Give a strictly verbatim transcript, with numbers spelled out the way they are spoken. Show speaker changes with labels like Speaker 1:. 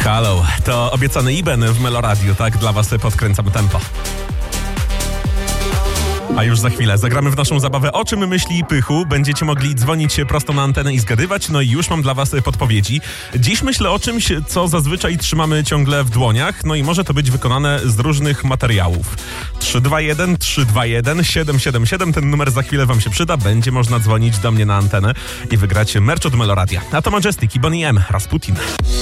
Speaker 1: Halo, to obiecany Iben w Meloradiu, tak? Dla was podkręcam tempo. A już za chwilę zagramy w naszą zabawę O czym myśli Pychu. Będziecie mogli dzwonić się prosto na antenę i zgadywać. No i już mam dla was podpowiedzi. Dziś myślę o czymś, co zazwyczaj trzymamy ciągle w dłoniach. No i może to być wykonane z różnych materiałów. trzy dwa jeden, trzy dwa jeden, siedem siedem siedem. Ten numer za chwilę wam się przyda. Będzie można dzwonić do mnie na antenę i wygrać merch od Meloradia. A to Majestic i Bonnie M. Rasputin.